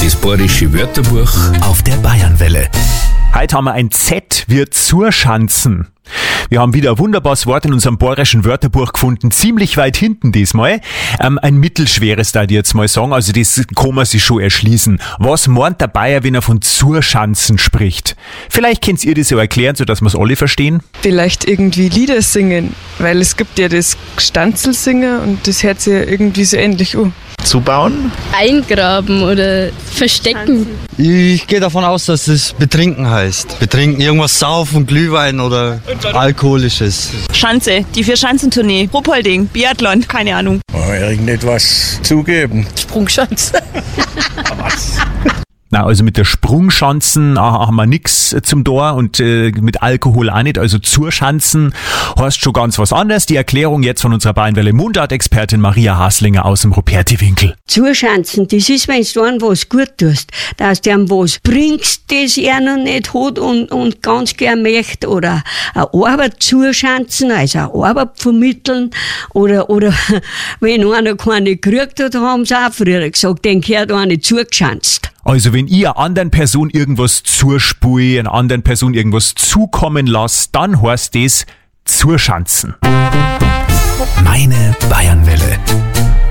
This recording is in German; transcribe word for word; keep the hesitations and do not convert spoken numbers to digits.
Das bayerische Wörterbuch auf der Bayernwelle. Heute haben wir ein Z wie Zurschanzen. Wir haben wieder ein wunderbares Wort in unserem bayerischen Wörterbuch gefunden, ziemlich weit hinten diesmal. Ähm, ein mittelschweres, da ich jetzt mal sagen, also das kann man sich schon erschließen. Was meint der Bayer, wenn er von Zurschanzen spricht? Vielleicht könnt ihr das ja erklären, sodass wir es alle verstehen. Vielleicht irgendwie Lieder singen, weil es gibt ja das Stanzelsingen und das hört sich ja irgendwie so ähnlich an. Zubauen? Eingraben oder verstecken. Ich gehe davon aus, dass es betrinken heißt. Betrinken, irgendwas saufen, Glühwein oder Alkoholisches. Schanze, die Vier-Schanzentournee, Ruppolding, Biathlon, keine Ahnung. Oh, irgendetwas zugeben. Sprungschanze. Was? Na, also mit der Sprungschanzen ah, haben wir nix zum Tor und äh, mit Alkohol auch nicht, also Zurschanzen heißt schon ganz was anderes. Die Erklärung jetzt von unserer Bayernwelle Mundart-Expertin Maria Haslinger aus dem Ruperti-Winkel. Zurschanzen, das ist, wenn du einem was gut tust, dass du ihm was bringst, das er noch nicht hat und, und ganz gern möchte, oder eine Arbeit zuschanzen, also eine Arbeit vermitteln, oder, oder wenn einer keine gekriegt hat, haben sie auch früher gesagt, den gehört einer zugeschanzt. Also wenn ihr einer anderen Person irgendwas zuspult, einer anderen Person irgendwas zukommen lasst, dann heißt das Zurschanzen. Meine Bayernwelle.